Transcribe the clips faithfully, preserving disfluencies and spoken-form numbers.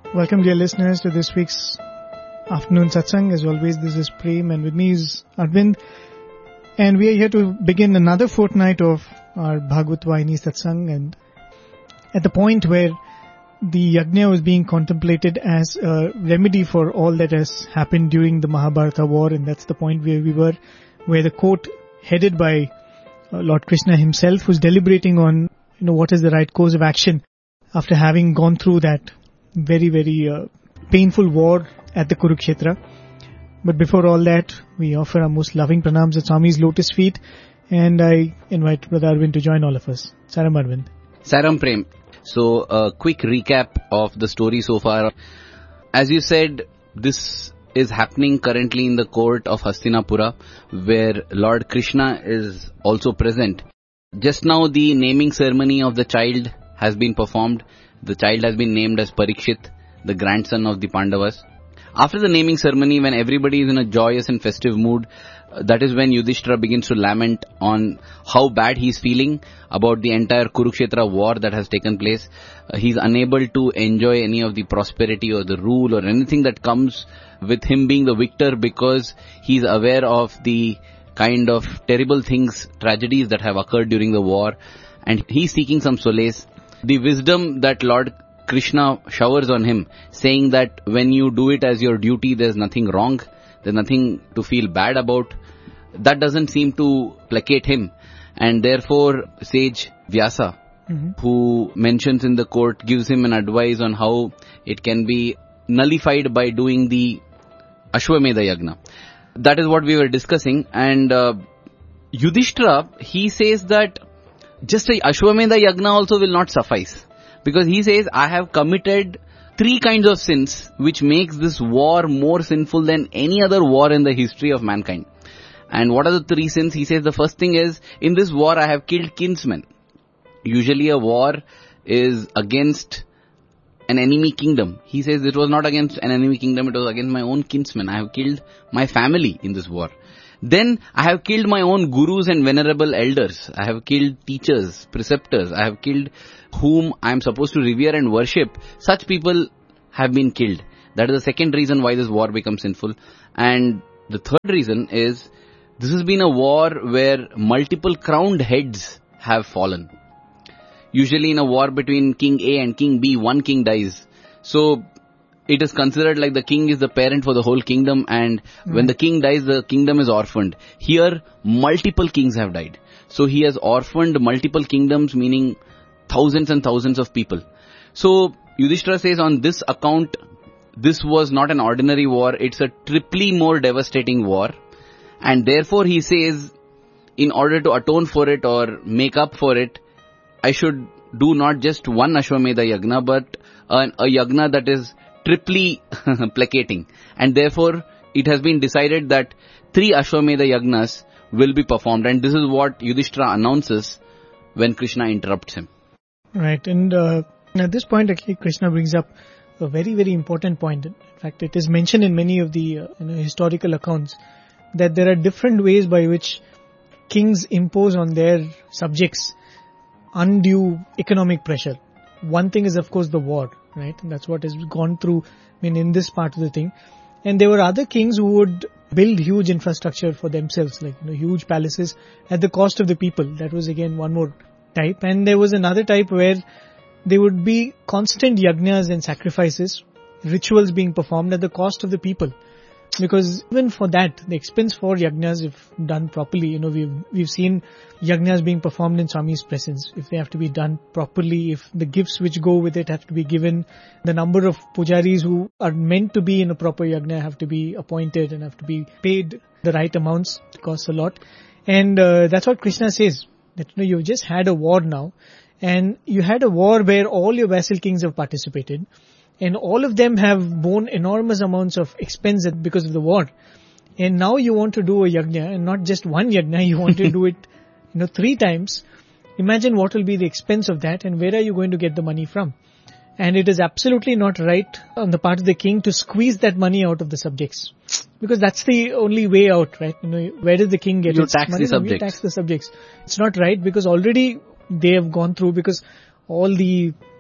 Welcome, dear listeners, to this week's afternoon satsang. As always, this is Prem, and with me is Arvind. And we are here to begin another fortnight of our Bhagavad Vahini satsang. And at the point where the yajna was being contemplated as a remedy for all that has happened during the Mahabharata war, and that's the point where we were, where the court headed by uh, Lord Krishna himself was deliberating on, you know, what is the right course of action after having gone through that very, very uh, painful war at the Kurukshetra. But before all that, we offer our most loving pranams at Swami's lotus feet, and I invite Brother Arvind to join all of us. Saram Arvind. Saram Prem. So, a quick recap of the story so far. As you said, this is happening currently in the court of Hastinapura, where Lord Krishna is also present. Just now, the naming ceremony of the child has been performed. The child has been named as Parikshit, the grandson of the Pandavas. After the naming ceremony, when everybody is in a joyous and festive mood, uh, that is when Yudhishthira begins to lament on how bad he's feeling about the entire Kurukshetra war that has taken place. Uh, he's unable to enjoy any of the prosperity or the rule or anything that comes with him being the victor, because he's aware of the kind of terrible things, tragedies that have occurred during the war, and he's seeking some solace. The wisdom that Lord Krishna showers on him, saying that when you do it as your duty, there's nothing wrong, there's nothing to feel bad about, that doesn't seem to placate him. And therefore, sage Vyasa, mm-hmm. who mentions in the court, gives him an advice on how it can be nullified by doing the Ashwamedha Yagna. That is what we were discussing. And uh, Yudhishthira, he says that just a Ashwamedha Yagna also will not suffice. Because he says, I have committed three kinds of sins which makes this war more sinful than any other war in the history of mankind. And what are the three sins? He says the first thing is, in this war I have killed kinsmen. Usually a war is against an enemy kingdom. He says it was not against an enemy kingdom, it was against my own kinsmen. I have killed my family in this war. Then I have killed my own gurus and venerable elders. I have killed teachers, preceptors. I have killed whom I am supposed to revere and worship. Such people have been killed. That is the second reason why this war becomes sinful. And the third reason is, this has been a war where multiple crowned heads have fallen. Usually in a war between King A and King B, one king dies. So it is considered like the king is the parent for the whole kingdom, and mm. when the king dies, the kingdom is orphaned. Here, multiple kings have died. So he has orphaned multiple kingdoms, meaning thousands and thousands of people. So Yudhishthira says on this account, this was not an ordinary war, it's a triply more devastating war. And therefore he says, in order to atone for it or make up for it, I should do not just one Ashwamedha Yagna, but a, a Yagna that is triply placating. And therefore, it has been decided that three Ashwamedha Yagnas will be performed. And this is what Yudhishthira announces when Krishna interrupts him. Right. And uh, at this point, actually, Krishna brings up a very, very important point. In fact, it is mentioned in many of the uh, you know, historical accounts that there are different ways by which kings impose on their subjects undue economic pressure. One thing is, of course, the war, right? And that's what has gone through, I mean, in this part of the thing. And there were other kings who would build huge infrastructure for themselves, like, you know, huge palaces at the cost of the people. That was again one more type. And there was another type where there would be constant yajnas and sacrifices, rituals being performed at the cost of the people. Because even for that, the expense for yajnas, if done properly, you know, we've, we've seen yajnas being performed in Swami's presence. If they have to be done properly, if the gifts which go with it have to be given, the number of pujaris who are meant to be in a proper yajna have to be appointed and have to be paid the right amounts. It costs a lot. And uh, that's what Krishna says, that, you know, you've just had a war now, and you had a war where all your vassal kings have participated. And all of them have borne enormous amounts of expense because of the war. And now you want to do a yajna, and not just one yajna, you want to do it, you know, three times. Imagine what will be the expense of that, and where are you going to get the money from? And it is absolutely not right on the part of the king to squeeze that money out of the subjects. Because that's the only way out, right? You know, where does the king get you its tax money? The subjects. You tax the subjects. It's not right, because already they have gone through, because all the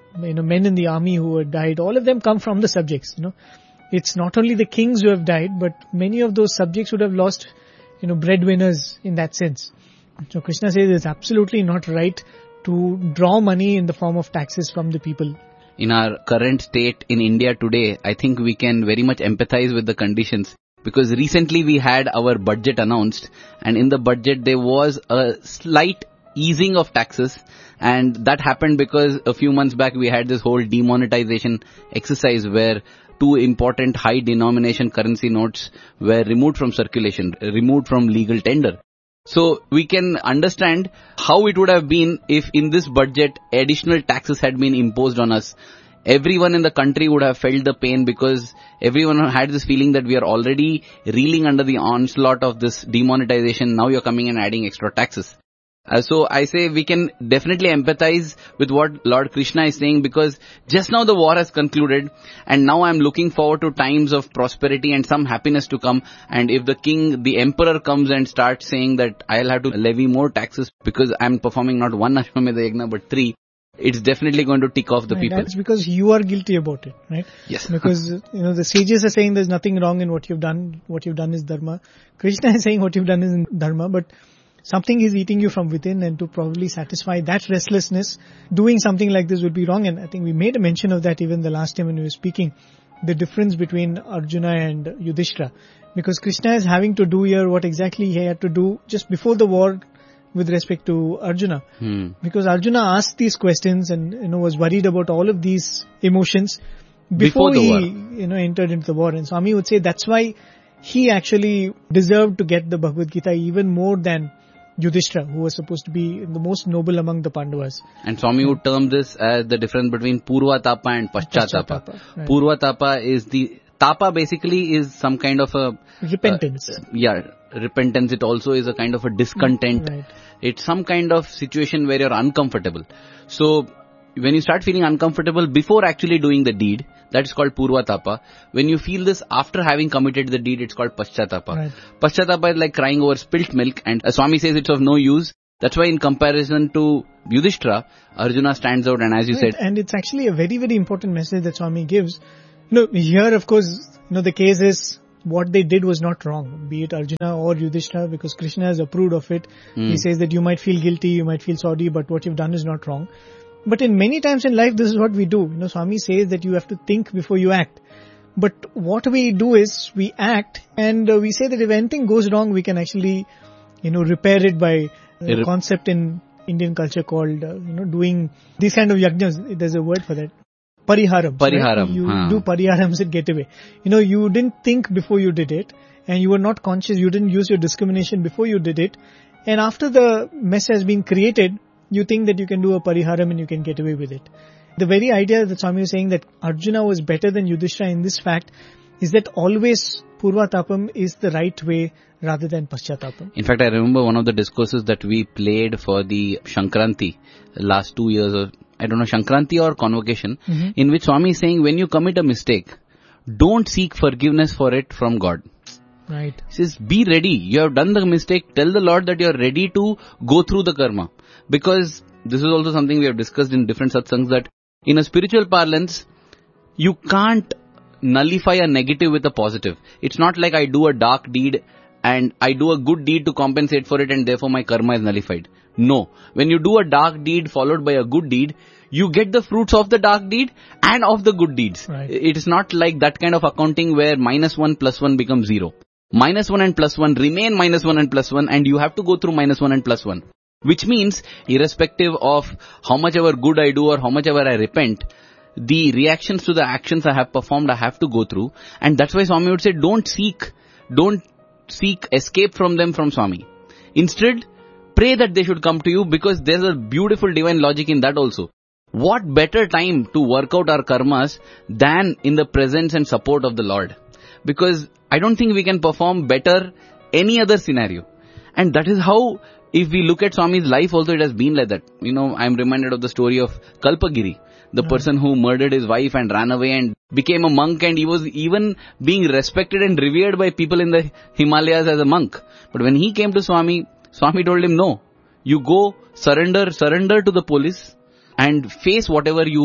you know, men in the army who had died, all of them come from the subjects, you know. It's not only the kings who have died, but many of those subjects would have lost, you know, breadwinners in that sense. So Krishna says it's absolutely not right to draw money in the form of taxes from the people. In our current state in India today, I think we can very much empathize with the conditions, because recently we had our budget announced, and in the budget there was a slight easing of taxes, and that happened because a few months back we had this whole demonetization exercise where two important high denomination currency notes were removed from circulation, removed from legal tender. So we can understand how it would have been if in this budget additional taxes had been imposed on us. Everyone in the country would have felt the pain, because everyone had this feeling that we are already reeling under the onslaught of this demonetization. Now you're coming and adding extra taxes. Uh, so I say we can definitely empathize with what Lord Krishna is saying, because just now the war has concluded and now I'm looking forward to times of prosperity and some happiness to come. And if the king, the emperor comes and starts saying that I'll have to levy more taxes because I'm performing not one Ashwamedha Yajna but three, it's definitely going to tick off the right, people. That's because you are guilty about it, right? Yes. Because, you know, the sages are saying there's nothing wrong in what you've done. What you've done is dharma. Krishna is saying what you've done is dharma, but something is eating you from within, and to probably satisfy that restlessness, doing something like this would be wrong. And I think we made a mention of that even the last time when we were speaking, the difference between Arjuna and Yudhishthira. Because Krishna is having to do here what exactly he had to do just before the war with respect to Arjuna. Hmm. Because Arjuna asked these questions and, you know, was worried about all of these emotions before, Before the he, war. you know, entered into the war. And Swami would say that's why he actually deserved to get the Bhagavad Gita even more than Yudhishthira, who was supposed to be the most noble among the Pandavas. And Swami would term this as the difference between Purva Tapa and Paschatapa. Paschatapa, right. Purva Tapa is the, Tapa basically is some kind of a... Repentance. Uh, yeah, repentance. It also is a kind of a discontent. Right. It's some kind of situation where you're uncomfortable. So, when you start feeling uncomfortable before actually doing the deed, that's called Purva Tapa. When you feel this after having committed the deed, it's called Paschatapa. Right. Paschatapa is like crying over spilt milk, and uh, Swami says it's of no use. That's why in comparison to Yudhishthira, Arjuna stands out, and as you Right. said... And it's actually a very, very important message that Swami gives. You know, here of course, you know, the case is what they did was not wrong, be it Arjuna or Yudhishthira, because Krishna has approved of it. Mm. He says that you might feel guilty, you might feel sorry, but what you've done is not wrong. But in many times in life, this is what we do. You know, Swami says that you have to think before you act. But what we do is we act, and uh, we say that if anything goes wrong, we can actually, you know, repair it by a Rep- concept in Indian culture called, uh, you know, doing these kind of yajnas. There's a word for that. Pariharam. Pariharam, Right? You huh. do pariharams and get away. You know, you didn't think before you did it, and you were not conscious, you didn't use your discrimination before you did it. And after the mess has been created, you think that you can do a pariharam and you can get away with it. The very idea that Swami is saying that Arjuna was better than Yudhishthira in this fact is that always Purvatapam is the right way rather than Paschatapam. In fact, I remember one of the discourses that we played for the Shankranti last two years, or I don't know, Shankranti or Convocation, Mm-hmm. in which Swami is saying when you commit a mistake, don't seek forgiveness for it from God. Right. He says, be ready. You have done the mistake. Tell the Lord that you are ready to go through the karma. Because this is also something we have discussed in different satsangs, that in a spiritual parlance, you can't nullify a negative with a positive. It's not like I do a dark deed and I do a good deed to compensate for it and therefore my karma is nullified. No. When you do a dark deed followed by a good deed, you get the fruits of the dark deed and of the good deeds. Right. It is not like that kind of accounting where minus one plus one becomes zero. Minus one and plus one remain minus one and plus one, and you have to go through minus one and plus one. Which means, irrespective of how much ever good I do or how much ever I repent, the reactions to the actions I have performed I have to go through. And that's why Swami would say, don't seek, don't seek escape from them from Swami. Instead, pray that they should come to you, because there's a beautiful divine logic in that also. What better time to work out our karmas than in the presence and support of the Lord? Because I don't think we can perform better any other scenario. And that is how, if we look at Swami's life also, it has been like that. You know, I'm reminded of the story of Kalpagiri, the Right. person who murdered his wife and ran away and became a monk, and he was even being respected and revered by people in the Himalayas as a monk. But when he came to Swami, Swami told him, no, you go surrender, surrender to the police and face whatever you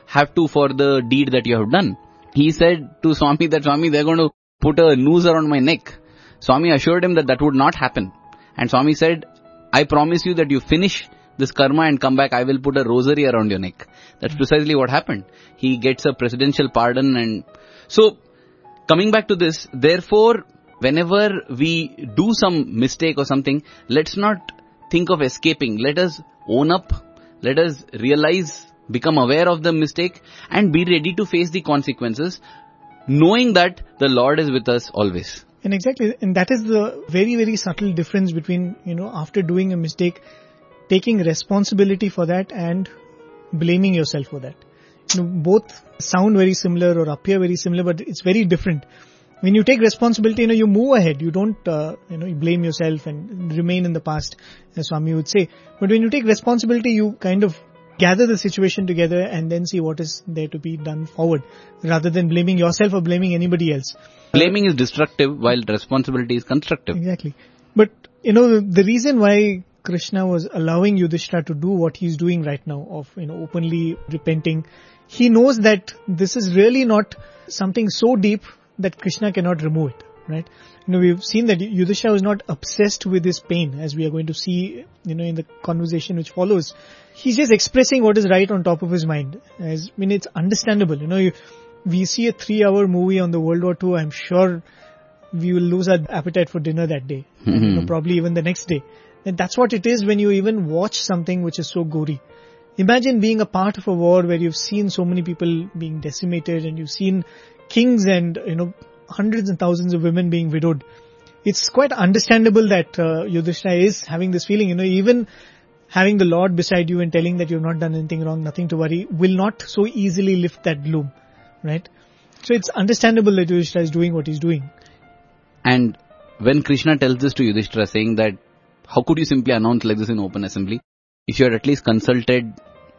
have to for the deed that you have done. He said to Swami that, Swami, they're going to put a noose around my neck. Swami assured him that that would not happen. And Swami said, I promise you that you finish this karma and come back, I will put a rosary around your neck. That's precisely what happened. He gets a presidential pardon. And so, coming back to this, therefore, whenever we do some mistake or something, let's not think of escaping. Let us own up. Let us realize, become aware of the mistake and be ready to face the consequences, knowing that the Lord is with us always. And exactly, and that is the very, very subtle difference between, you know, after doing a mistake, taking responsibility for that and blaming yourself for that. You know, both sound very similar or appear very similar, but it's very different. When you take responsibility, you know, you move ahead. You don't, uh, you know, you blame yourself and remain in the past, as Swami would say. But when you take responsibility, you kind of gather the situation together and then see what is there to be done forward, rather than blaming yourself or blaming anybody else. Blaming is destructive while responsibility is constructive. Exactly. But, you know, the reason why Krishna was allowing Yudhishthira to do what he's doing right now of, you know, openly repenting, he knows that this is really not something so deep that Krishna cannot remove it, right? You know, we've seen that Yudhishthira was not obsessed with his pain, as we are going to see, you know, in the conversation which follows. He's just expressing what is right on top of his mind. As, I mean, it's understandable. You know, you, we see a three-hour movie on the World War Two, I'm sure we will lose our appetite for dinner that day, mm-hmm. you know, probably even the next day. And that's what it is when you even watch something which is so gory. Imagine being a part of a war where you've seen so many people being decimated and you've seen kings and, you know, hundreds and thousands of women being widowed. It's quite understandable that uh, Yudhishthira is having this feeling, you know, even having the Lord beside you and telling that you've not done anything wrong, nothing to worry, will not so easily lift that gloom, right? So it's understandable that Yudhishthira is doing what he's doing. And when Krishna tells this to Yudhishthira, saying that, how could you simply announce like this in open assembly? If you had at least consulted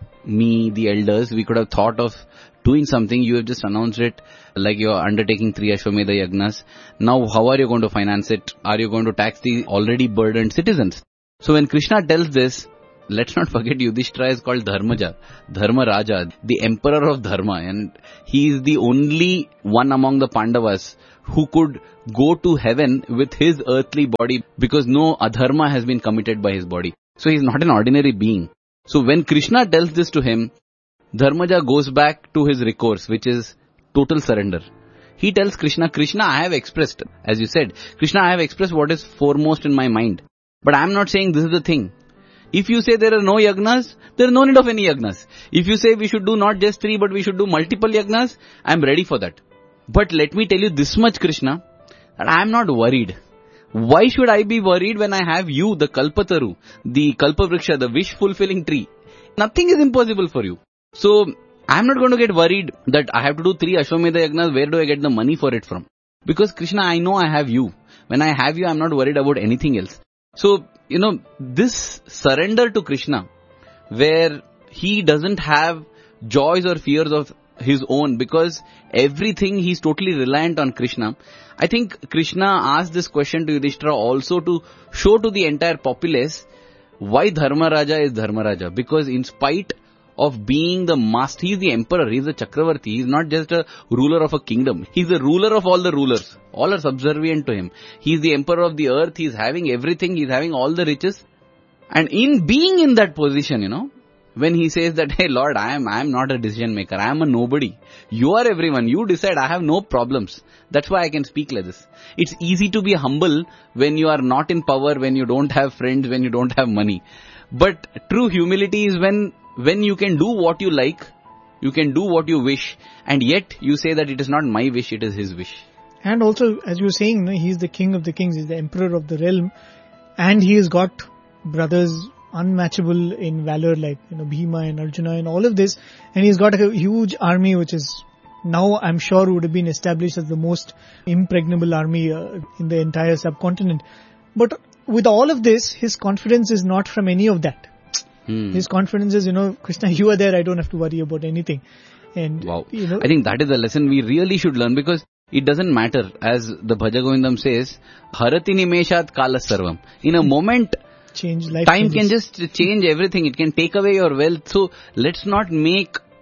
me, the elders, we could have thought of doing something. You have just announced it like you are undertaking three Ashwamedha Yagnas. Now how are you going to finance it? Are you going to tax the already burdened citizens? So when Krishna tells this, let's not forget Yudhishthira is called Dharmaja, Dharma Raja, the emperor of Dharma, and he is the only one among the Pandavas who could go to heaven with his earthly body because no adharma has been committed by his body. So he is not an ordinary being. So when Krishna tells this to him, Dharmaja goes back to his recourse, which is total surrender. He tells Krishna, Krishna, I have expressed, as you said, Krishna, I have expressed what is foremost in my mind. But I am not saying this is the thing. If you say there are no yagnas, there is no need of any yagnas. If you say we should do not just three, but we should do multiple yagnas, I am ready for that. But let me tell you this much, Krishna, that I am not worried. Why should I be worried when I have you, the Kalpataru, the Kalpavriksha, the wish-fulfilling tree? Nothing is impossible for you. So, I am not going to get worried that I have to do three Ashwamedha Yagnas, where do I get the money for it from? Because Krishna, I know I have you. When I have you, I am not worried about anything else. So, you know, this surrender to Krishna, where he doesn't have joys or fears of his own, because everything he's totally reliant on Krishna. I think Krishna asked this question to Yudhishthira also to show to the entire populace why Dharma Raja is Dharma Raja. Because in spite of being the master, he's the emperor, he's the Chakravarti, he's not just a ruler of a kingdom. He's the ruler of all the rulers. All are subservient to him. He's the emperor of the earth, he's having everything, he's having all the riches. And in being in that position, you know, when he says that, hey Lord, I am I am not a decision maker, I am a nobody. You are everyone, you decide, I have no problems. That's why I can speak like this. It's easy to be humble when you are not in power, when you don't have friends, when you don't have money. But true humility is when when you can do what you like, you can do what you wish, and yet you say that it is not my wish, it is his wish. And also, as you were saying, he's the king of the kings, he's the emperor of the realm, and he has got brothers unmatchable in valor like, you know, Bhima and Arjuna and all of this, and he's got a huge army which is now I'm sure would have been established as the most impregnable army uh, in the entire subcontinent. But with all of this, his confidence is not from any of that. Hmm. His confidence is, you know, Krishna, you are there, I don't have to worry about anything. And wow. You know, I think that is a lesson we really should learn, because it doesn't matter, as the Bhaja Govindam says, Harati nimeshat kalas sarvam. In a moment, change life time changes. Can just change everything. It can take away your wealth. So let's not make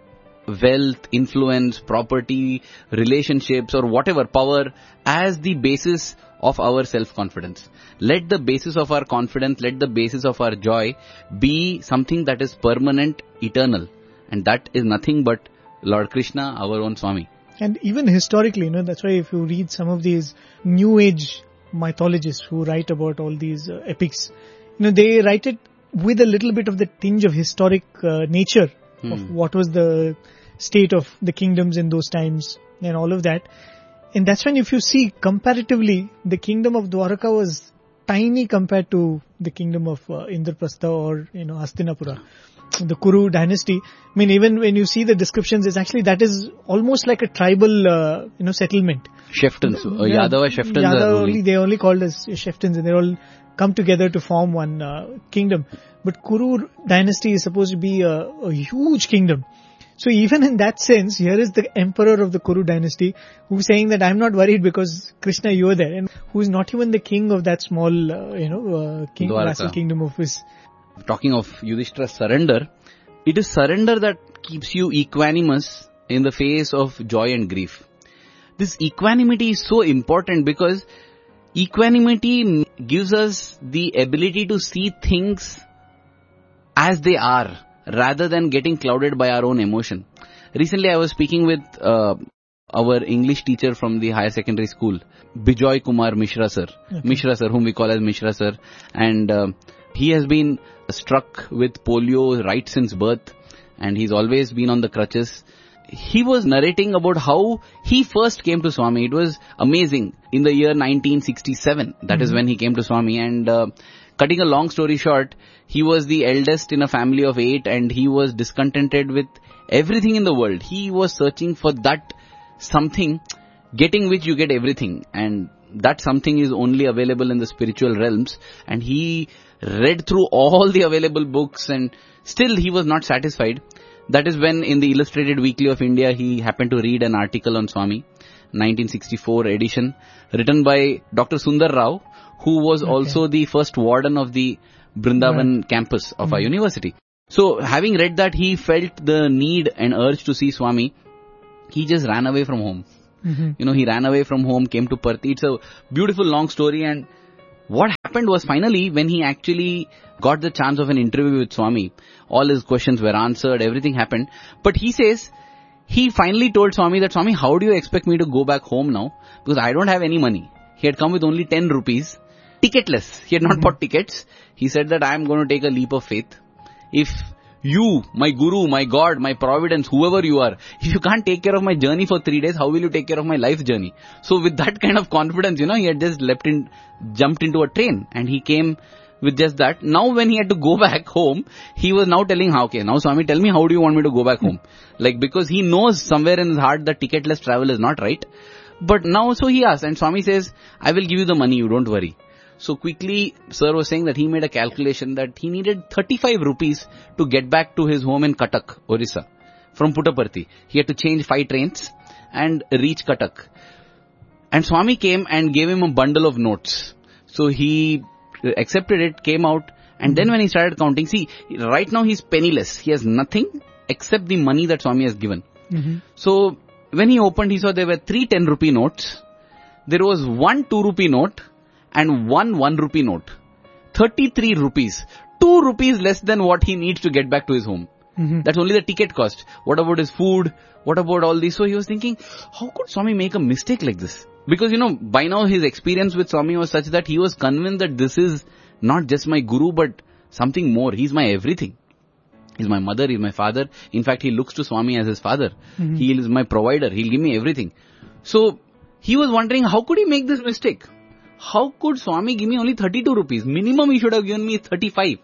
wealth, influence, property, relationships or whatever, power as the basis of our self-confidence. Let the basis of our confidence, let the basis of our joy be something that is permanent, eternal. And that is nothing but Lord Krishna, our own Swami. And even historically, you know, that's why if you read some of these new age mythologists who write about all these uh, epics, you know, they write it with a little bit of the tinge of historic uh, nature hmm. of what was the state of the kingdoms in those times and all of that. And that's when if you see comparatively, the kingdom of Dwaraka was tiny compared to the kingdom of uh, Indraprastha or, you know, Hastinapura. The Kuru dynasty. I mean, even when you see the descriptions, it's actually, that is almost like a tribal, uh, you know, settlement. Chieftains. Uh, yeah, Yadava chieftains Yadav are only, they only called as chieftains and they all come together to form one uh, kingdom. But Kuru dynasty is supposed to be a, a huge kingdom. So even in that sense, here is the emperor of the Kuru dynasty who's saying that I'm not worried because Krishna, you are there. And who's not even the king of that small, uh, you know, uh, king, vassal kingdom of his. Talking of Yudhishthira's surrender, it is surrender that keeps you equanimous in the face of joy and grief. This equanimity is so important because equanimity gives us the ability to see things as they are rather than getting clouded by our own emotion. Recently I was speaking with uh, our English teacher from the higher secondary school, Bijoy Kumar Mishra sir, okay. Mishra sir, whom we call as Mishra sir, and uh, he has been struck with polio right since birth and he's always been on the crutches. He was narrating about how he first came to Swami. It was amazing. In the year nineteen sixty-seven, that mm-hmm. is when he came to Swami, and uh, cutting a long story short, he was the eldest in a family of eight and he was discontented with everything in the world. He was searching for that something, getting which you get everything, and that something is only available in the spiritual realms, and he read through all the available books and still he was not satisfied. That is when in the Illustrated Weekly of India he happened to read an article on Swami, nineteen sixty-four edition, written by Doctor Sundar Rao, who was okay. also the first warden of the Brindavan right. campus of mm-hmm. our university. So having read that, he felt the need and urge to see Swami. He just ran away from home. Mm-hmm. You know, he ran away from home, came to Parthi. It's a beautiful long story, and what happened was finally when he actually got the chance of an interview with Swami, all his questions were answered, everything happened. But he says, he finally told Swami that, Swami, how do you expect me to go back home now? Because I don't have any money. He had come with only ten rupees, ticketless. He had not mm-hmm. bought tickets. He said that I am going to take a leap of faith. If you, my guru, my God, my providence, whoever you are, if you can't take care of my journey for three days, how will you take care of my life journey? So with that kind of confidence, you know, he had just leapt in, jumped into a train and he came with just that. Now when he had to go back home, he was now telling, okay, now Swami, tell me, how do you want me to go back home? Like, because he knows somewhere in his heart that ticketless travel is not right. But now, so he asked, and Swami says, I will give you the money, you don't worry. So quickly, sir was saying that he made a calculation that he needed thirty-five rupees to get back to his home in Cuttack, Orissa, from Puttaparthi. He had to change five trains and reach Cuttack. And Swami came and gave him a bundle of notes. So he accepted it, came out, and then when he started counting, see, right now he's penniless. He has nothing except the money that Swami has given. Mm-hmm. So when he opened, he saw there were three ten rupee notes. There was one two rupee note and one one rupee note. thirty-three rupees. two rupees less than what he needs to get back to his home. Mm-hmm. That's only the ticket cost. What about his food? What about all this? So he was thinking, how could Swami make a mistake like this? Because, you know, by now his experience with Swami was such that he was convinced that this is not just my guru, but something more. He's my everything. He's my mother, he's my father. In fact, he looks to Swami as his father. Mm-hmm. He is my provider. He'll give me everything. So he was wondering, how could he make this mistake? How could Swami give me only thirty-two rupees? Minimum he should have given me thirty-five.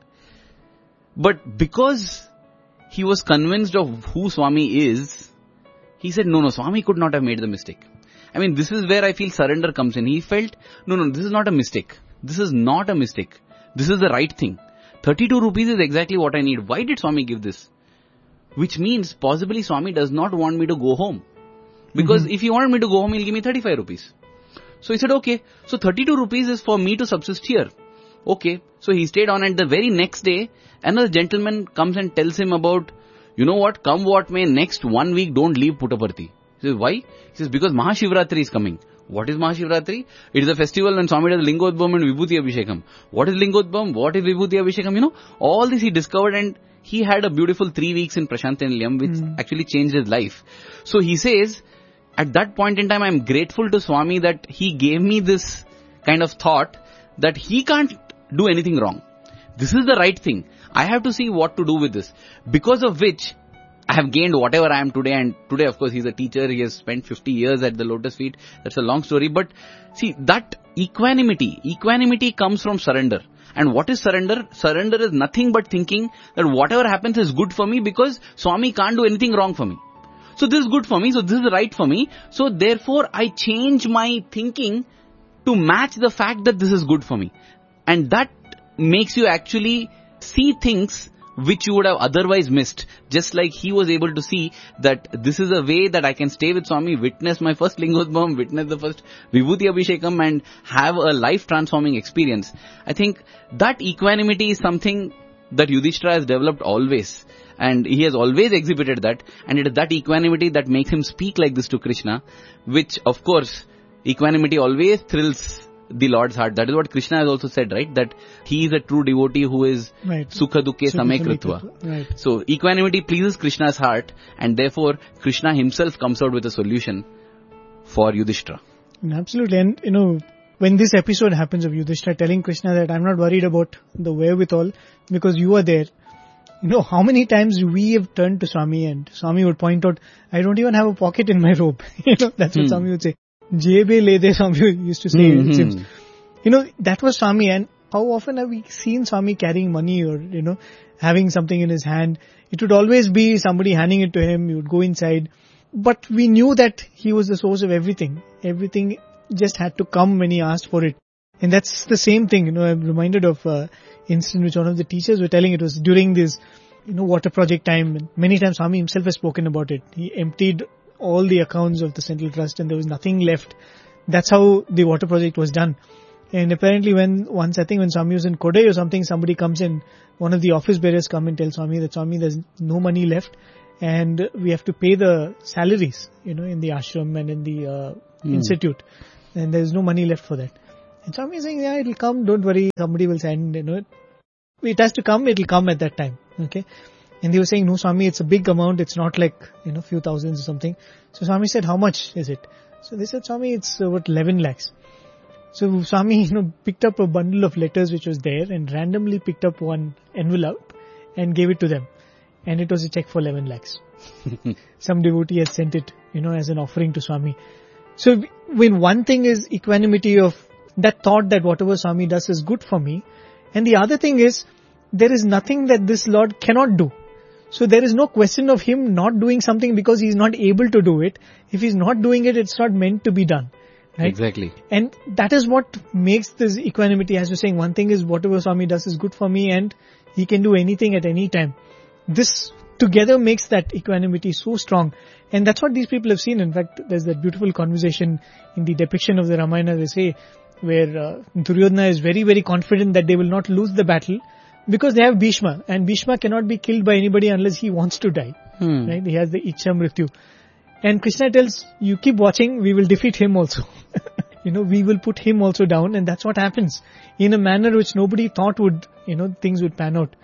But because he was convinced of who Swami is, he said, no, no, Swami could not have made the mistake. I mean, this is where I feel surrender comes in. He felt, no, no, this is not a mistake. This is not a mistake. This is the right thing. thirty-two rupees is exactly what I need. Why did Swami give this? Which means possibly Swami does not want me to go home. Because mm-hmm. if he wanted me to go home, he'll give me thirty-five rupees. So he said, okay, so thirty-two rupees is for me to subsist here. Okay, so he stayed on, and the very next day, another gentleman comes and tells him about, you know what, come what may, next one week don't leave Puttaparthi. He says, why? He says, because Mahashivratri is coming. What is Mahashivratri? It is a festival when Swami does Lingodbam and Vibhuti Abhishekam. What is Lingodbam? What is Vibhuti Abhishekam? You know, all this he discovered, and he had a beautiful three weeks in Prashant Nilayam, which mm. actually changed his life. So he says, at that point in time, I am grateful to Swami that he gave me this kind of thought that he can't do anything wrong. This is the right thing. I have to see what to do with this. Because of which, I have gained whatever I am today, and today of course he is a teacher, he has spent fifty years at the Lotus feet, that's a long story, but see, that equanimity, equanimity comes from surrender. And what is surrender? Surrender is nothing but thinking that whatever happens is good for me because Swami can't do anything wrong for me. So this is good for me, so this is right for me, so therefore I change my thinking to match the fact that this is good for me. And that makes you actually see things which you would have otherwise missed. Just like he was able to see that this is a way that I can stay with Swami, witness my first Lingodbam, witness the first Vibhuti Abhishekam and have a life transforming experience. I think that equanimity is something that Yudhishthira has developed always. And he has always exhibited that. And it is that equanimity that makes him speak like this to Krishna, which of course, equanimity always thrills the Lord's heart. That is what Krishna has also said, right? That he is a true devotee who is right. Sukha dukkhe same krutva. Right. So equanimity pleases Krishna's heart, and therefore Krishna himself comes out with a solution for Yudhishthira. Absolutely. And you know, when this episode happens of Yudhishthira telling Krishna that I'm not worried about the wherewithal because you are there. You know, how many times we have turned to Swami and Swami would point out, I don't even have a pocket in my robe. You know, that's what hmm. Swami would say. Jebe le de, Swami used to say. Mm-hmm. It seems. You know, that was Swami, and how often have we seen Swami carrying money or, you know, having something in his hand? It would always be somebody handing it to him, he would go inside. But we knew that he was the source of everything. Everything just had to come when he asked for it. And that's the same thing, you know, I'm reminded of an uh, incident which one of the teachers were telling. It was during this, you know, water project time. And many times Swami himself has spoken about it. He emptied all the accounts of the Central Trust and there was nothing left. That's how the water project was done. And apparently when once, I think when Swami was in Kodai or something, somebody comes in, one of the office bearers come and tell Swami that Swami, there's no money left and we have to pay the salaries, you know, in the ashram and in the uh, mm. institute. And there's no money left for that. And Swami is saying, yeah, it'll come, don't worry, somebody will send, you know, it has to come, it'll come at that time. Okay. And they were saying, no, Swami, it's a big amount. It's not like, you know, few thousands or something. So Swami said, how much is it? So they said, Swami, it's uh, what, eleven lakhs. So Swami, you know, picked up a bundle of letters which was there and randomly picked up one envelope and gave it to them. And it was a check for eleven lakhs. Some devotee had sent it, you know, as an offering to Swami. So when one thing is equanimity of that thought that whatever Swami does is good for me. And the other thing is, there is nothing that this Lord cannot do. So there is no question of him not doing something because he is not able to do it. If he is not doing it, it's not meant to be done. Right? Exactly. And that is what makes this equanimity. As you're saying, one thing is whatever Swami does is good for me and he can do anything at any time. This together makes that equanimity so strong. And that's what these people have seen. In fact, there's that beautiful conversation in the depiction of the Ramayana, they say, where uh, Duryodhana is very, very confident that they will not lose the battle. Because they have Bhishma, and Bhishma cannot be killed by anybody unless he wants to die. Hmm. Right? He has the Ichha Mrityu. And Krishna tells, you keep watching, we will defeat him also. You know, we will put him also down, and that's what happens. In a manner which nobody thought would, you know, things would pan out.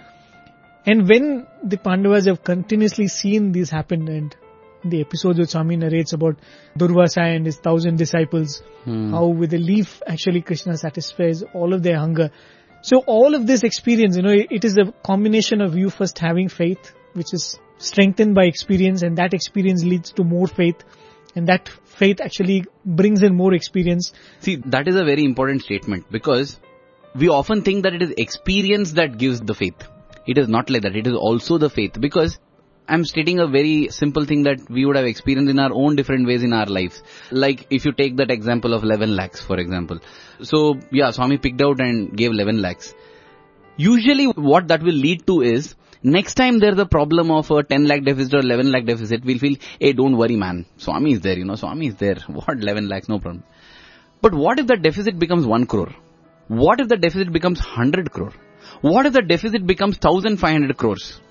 And when the Pandavas have continuously seen this happen, and the episode that Swami narrates about Durvasa and his thousand disciples, hmm. how with a leaf actually Krishna satisfies all of their hunger. So all of this experience, you know, it is a combination of you first having faith, which is strengthened by experience, and that experience leads to more faith, and that faith actually brings in more experience. See, that is a very important statement because we often think that it is experience that gives the faith. It is not like that. It is also the faith, because I'm stating a very simple thing that we would have experienced in our own different ways in our lives. Like if you take that example of eleven lakhs, for example. So yeah, Swami picked out and gave eleven lakhs. Usually what that will lead to is, next time there's a problem of a ten lakh deficit or eleven lakh deficit, we'll feel, hey, don't worry man, Swami is there, you know, Swami is there. What, eleven lakhs, no problem. But what if the deficit becomes one crore? What if the deficit becomes one hundred crore? What if the deficit becomes one thousand five hundred crores?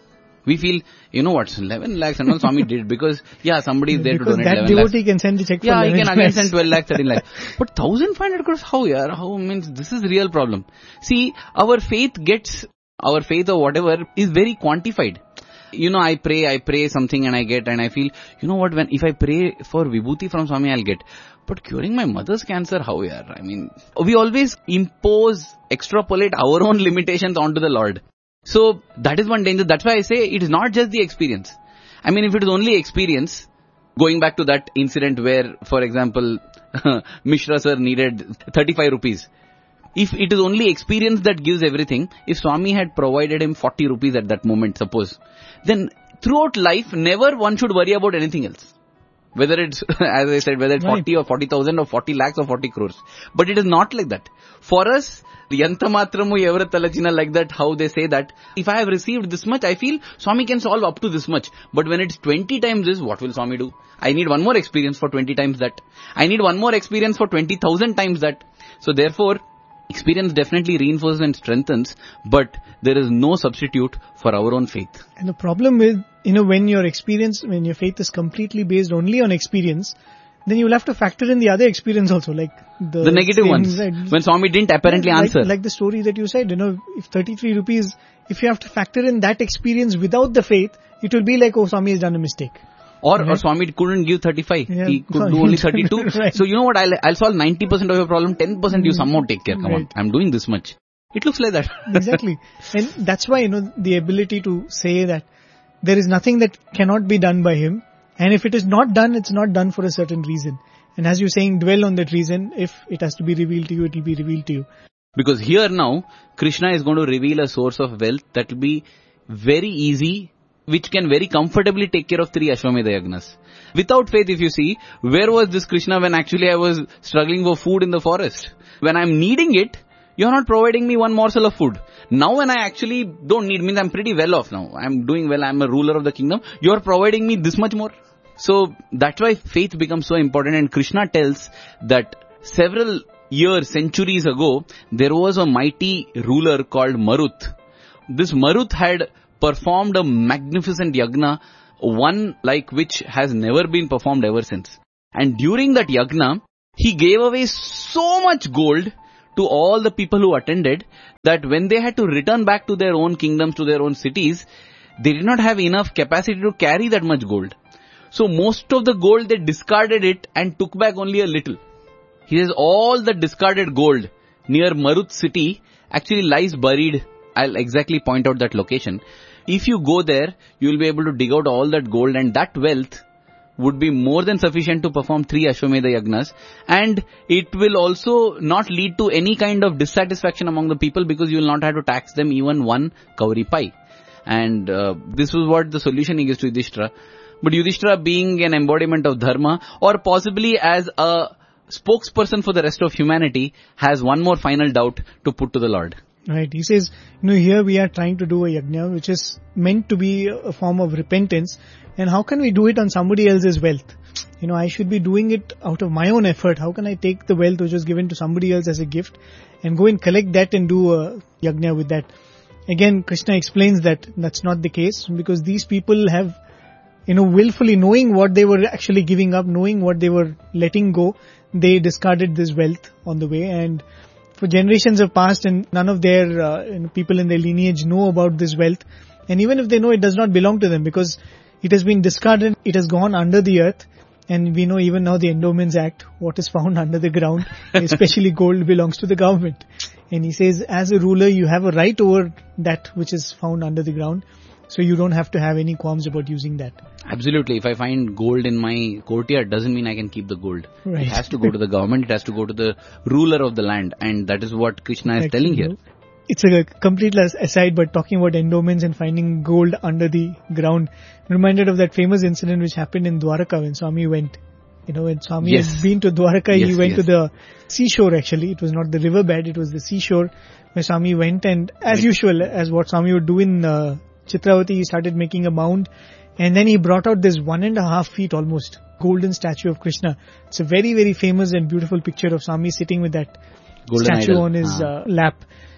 We feel, you know what, eleven lakhs and all Swami did because, yeah, somebody is there because to donate eleven lakhs. that devotee can send the check for yeah, eleven he can again lakhs. send twelve lakhs, thirteen lakhs. But one thousand five hundred crores, how, yaar? How, means, this is real problem. See, our faith gets, our faith or whatever is very quantified. You know, I pray, I pray something and I get, and I feel, you know what, when, if I pray for Vibhuti from Swami, I'll get. But curing my mother's cancer, how, yaar? I mean, we always impose, extrapolate our own limitations onto the Lord. So, that is one danger. That's why I say it is not just the experience. I mean, if it is only experience, going back to that incident where, for example, Mishra sir needed thirty-five rupees. If it is only experience that gives everything, if Swami had provided him forty rupees at that moment, suppose, then throughout life, never one should worry about anything else. Whether it's, as I said, whether it's right. forty or forty thousand or forty lakhs or forty crores. But it is not like that. For us, Yantamatramu Evratalachina, like that, how they say that, if I have received this much, I feel Swami can solve up to this much. But when it's twenty times this, what will Swami do? I need one more experience for twenty times that. I need one more experience for twenty thousand times that. So therefore, experience definitely reinforces and strengthens, but there is no substitute for our own faith. And the problem is, you know, when your experience, when your faith is completely based only on experience, then you will have to factor in the other experience also, like the, the negative ones. That, when Swami didn't apparently like, answer. Like the story that you said, you know, if thirty-three rupees, if you have to factor in that experience without the faith, it will be like, oh, Swami has done a mistake. Or, right. or Swami couldn't give thirty-five. Yeah. He could do only thirty-two. Right. So you know what, I'll, I'll solve ninety percent of your problem, ten percent you somehow take care. Come right. on, I'm doing this much. It looks like that. Exactly. And that's why, you know, the ability to say that there is nothing that cannot be done by him. And if it is not done, it's not done for a certain reason. And as you're saying, dwell on that reason. If it has to be revealed to you, it will be revealed to you. Because here now, Krishna is going to reveal a source of wealth that will be very easy, which can very comfortably take care of three Ashwamedha Yagnas. Without faith, if you see, where was this Krishna when actually I was struggling for food in the forest? When I'm needing it, you're not providing me one morsel of food. Now when I actually don't need, means I'm pretty well off now. I'm doing well, I'm a ruler of the kingdom. You're providing me this much more. So that's why faith becomes so important, and Krishna tells that several years, centuries ago, there was a mighty ruler called Marut. This Marut had performed a magnificent yagna, one like which has never been performed ever since. And during that yagna, he gave away so much gold to all the people who attended that when they had to return back to their own kingdoms, to their own cities, they did not have enough capacity to carry that much gold. So most of the gold, they discarded it and took back only a little. He says all the discarded gold near Marut city actually lies buried. I'll exactly point out that location. If you go there, you will be able to dig out all that gold, and that wealth would be more than sufficient to perform three Ashwamedha Yagnas, and it will also not lead to any kind of dissatisfaction among the people because you will not have to tax them even one kauri pai. And uh, this was what the solution he gives to Yudhishthira. But Yudhishthira, being an embodiment of dharma, or possibly as a spokesperson for the rest of humanity, has one more final doubt to put to the Lord. Right. He says, you know, here we are trying to do a yajna which is meant to be a form of repentance. And how can we do it on somebody else's wealth? You know, I should be doing it out of my own effort. How can I take the wealth which was given to somebody else as a gift and go and collect that and do a yajna with that? Again, Krishna explains that that's not the case, because these people have, you know, willfully knowing what they were actually giving up, knowing what they were letting go, they discarded this wealth on the way. And for generations have passed and none of their uh, you know, people in their lineage know about this wealth. And even if they know, it does not belong to them because it has been discarded, it has gone under the earth. And we know even now the Endowments Act, what is found under the ground, especially gold, belongs to the government. And he says, as a ruler, you have a right over that which is found under the ground. So you don't have to have any qualms about using that. Absolutely. If I find gold in my courtyard, doesn't mean I can keep the gold. Right. It has to go to the government. It has to go to the ruler of the land. And that is what Krishna is Actually, telling here. It's a complete aside, but talking about endowments and finding gold under the ground, I'm reminded of that famous incident which happened in Dwaraka when Swami went. You know, when Swami yes. had been to Dwaraka, yes, he went yes. to the seashore actually. It was not the riverbed, it was the seashore where Swami went. And as right. usual, as what Swami would do in uh, Chitravati, he started making a mound. And then he brought out this one and a half feet almost golden statue of Krishna. It's a very, very famous and beautiful picture of Swami sitting with that golden statue idol. on his ah. uh, lap.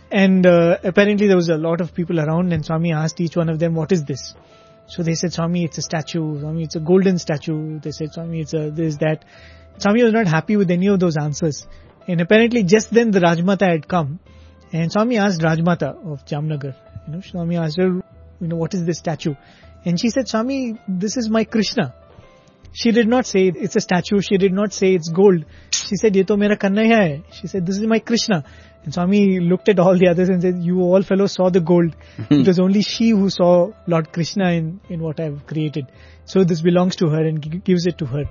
And uh, apparently there was a lot of people around, and Swami asked each one of them, what is this? So they said, Swami, it's a statue. Swami, it's a golden statue. They said, Swami, it's a this, that. Swami was not happy with any of those answers. And apparently just then the Rajmata had come. And Swami asked Rajmata of Jamnagar, you know, Swami asked her, you know, what is this statue? And she said, Swami, this is my Krishna. She did not say it's a statue. She did not say it's gold. She said, ye to mera Kannaiya hai. She said, this is my Krishna. And Swami looked at all the others and said, you all fellows saw the gold. It was only she who saw Lord Krishna in, in what I have created. So this belongs to her, and g- gives it to her.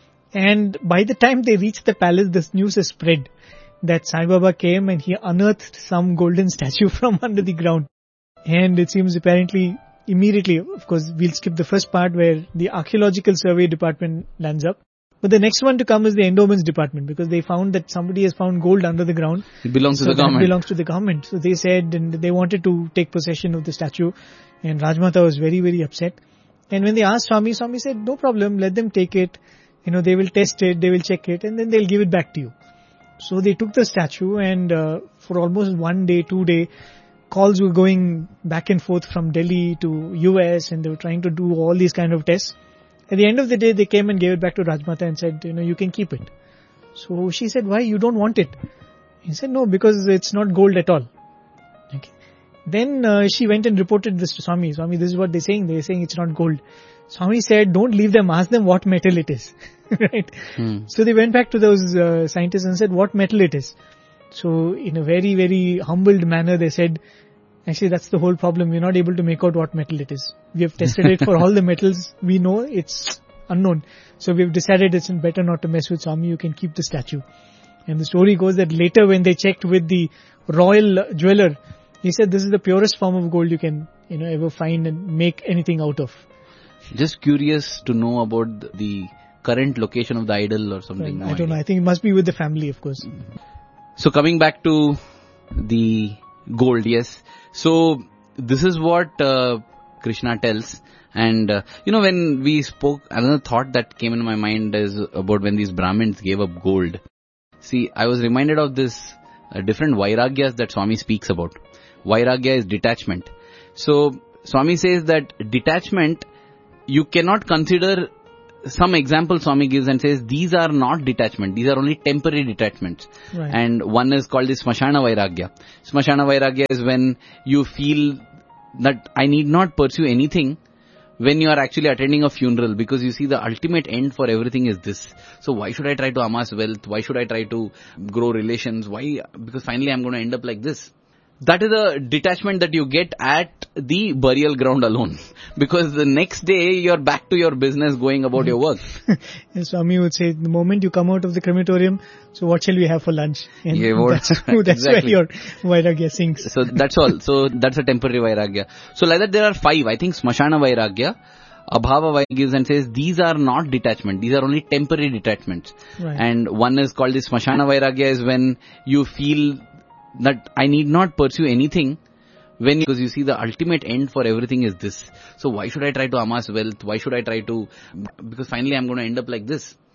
And by the time they reached the palace, this news has spread that Sai Baba came and he unearthed some golden statue from under the ground. And it seems apparently immediately, of course, we'll skip the first part where the archaeological survey department lands up. But the next one to come is the endowments department, because they found that somebody has found gold under the ground. It belongs so to the that government. belongs to the government. So they said, and they wanted to take possession of the statue. And Rajmata was very, very upset. And when they asked Swami, Swami said, no problem, let them take it. You know, they will test it, they will check it, and then they'll give it back to you. So they took the statue, and uh, for almost one day, two day, calls were going back and forth from Delhi to U S, and they were trying to do all these kind of tests. At the end of the day, they came and gave it back to Rajmata and said, you know, you can keep it. So she said, why? You don't want it? He said, no, because it's not gold at all. Okay. Then uh, she went and reported this to Swami. Swami, this is what they're saying. They're saying it's not gold. Swami said, don't leave them. Ask them what metal it is. Right? Hmm. So they went back to those uh, scientists and said, what metal it is? So in a very, very humbled manner, they said, actually, that's the whole problem. We're not able to make out what metal it is. We have tested it for all the metals we know. It's unknown. So we've decided it's better not to mess with Swami. You can keep the statue. And the story goes that later when they checked with the royal jeweler, he said this is the purest form of gold you can, you know, ever find and make anything out of. Just curious to know about the current location of the idol or something. Well, no I don't idea. know. I think it must be with the family, of course. So coming back to the gold, yes. So this is what uh, Krishna tells. And, uh, you know, when we spoke, another thought that came in my mind is about when these Brahmins gave up gold. See, I was reminded of this uh, different Vairagyas that Swami speaks about. Vairagya is detachment. So Swami says that detachment, you cannot consider some example Swami gives and says these are not detachment, these are only temporary detachments. Right. And one is called the Smashana Vairagya. Smashana Vairagya is when you feel that I need not pursue anything when you are actually attending a funeral, because you see the ultimate end for everything is this. So why should I try to amass wealth? Why should I try to grow relations? Why? Because finally I'm going to end up like this. That is a detachment that you get at the burial ground alone. Because the next day you're back to your business going about your work. Yes, Swami would say, the moment you come out of the crematorium, so what shall we have for lunch? And yeah, what, that's, that's exactly. where your Vairagya sinks. So that's all. So that's a temporary Vairagya. So like that there are five. I think Smashana Vairagya, Abhava Vairagya gives and says these are not detachment. These are only temporary detachments. Right. And one is called the Smashana Vairagya is when you feel that I need not pursue anything when, because you see the ultimate end for everything is this. So why should I try to amass wealth? Why should I try to, because finally I'm going to end up like this.